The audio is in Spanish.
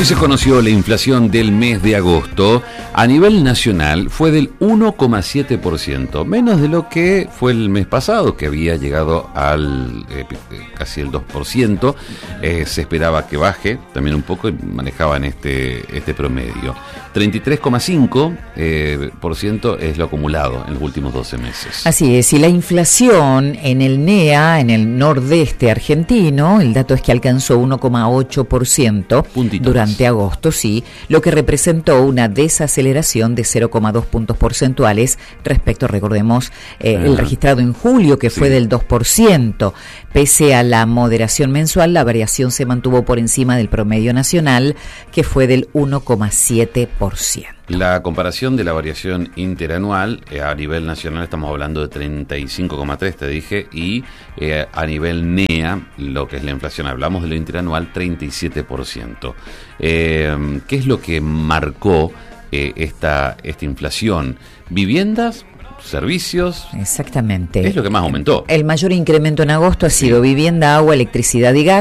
Hoy se conoció la inflación del mes de agosto. A nivel nacional fue del 1,7%, menos de lo que fue el mes pasado, que había llegado al casi el 2%. Se esperaba que baje también un poco y manejaban este promedio. 33,5% es lo acumulado en los últimos 12 meses. Así es, y la inflación en el NEA, en el nordeste argentino, el dato es que alcanzó 1,8% durante agosto, sí, lo que representó una desaceleración de 0,2 puntos porcentuales respecto, recordemos, el registrado en julio, que fue del 2%. Pese a la moderación mensual, la variación se mantuvo por encima del promedio nacional, que fue del 1,7%. La comparación de la variación interanual, a nivel nacional estamos hablando de 35,3, te dije, y a nivel NEA, lo que es la inflación, hablamos de lo interanual, 37%. ¿Qué es lo que marcó esta inflación? ¿Viviendas? ¿Servicios? Exactamente. Es lo que más aumentó. El mayor incremento en agosto ha sido vivienda, agua, electricidad y gas.